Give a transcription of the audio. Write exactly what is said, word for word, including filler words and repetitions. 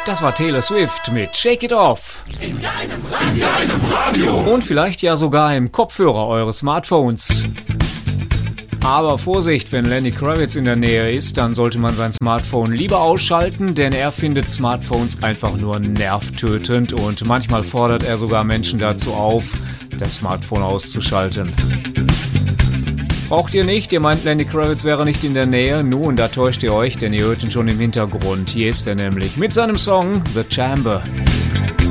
Das war Taylor Swift mit Shake It Off. In deinem Radio. In deinem Radio. Und vielleicht ja sogar im Kopfhörer eures Smartphones. Aber Vorsicht, wenn Lenny Kravitz in der Nähe ist, dann sollte man sein Smartphone lieber ausschalten, denn er findet Smartphones einfach nur nervtötend und manchmal fordert er sogar Menschen dazu auf, das Smartphone auszuschalten. Braucht ihr nicht, ihr meint Lenny Kravitz wäre nicht in der Nähe? Nun, da täuscht ihr euch, denn ihr hört ihn schon im Hintergrund. Hier ist er nämlich mit seinem Song The Chamber.